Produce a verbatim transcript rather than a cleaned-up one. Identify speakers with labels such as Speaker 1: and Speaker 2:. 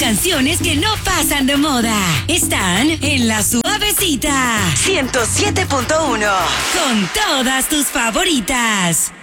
Speaker 1: canciones que no pasan de moda. Están en La Suavecita. ciento siete punto uno. Con todas tus favoritas.